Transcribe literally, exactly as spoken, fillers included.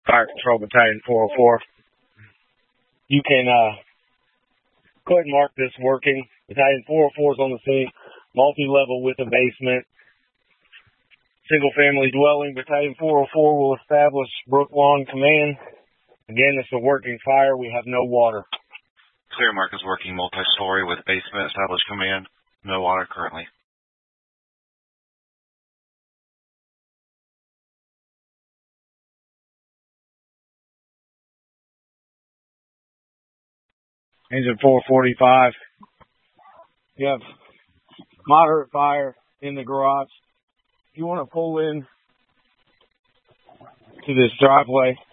Fire Control Battalion four oh four. You can uh, go ahead and mark this working. Battalion four oh four is on the scene, multi-level with a basement. Single-family dwelling. Battalion four oh four will establish Brook Lawn Command. Again, it's a working fire. We have no water. Clear mark is working multi-story with basement established command. No water currently. Engine four forty-five. You have moderate fire in the garage. If you want to pull in to this driveway,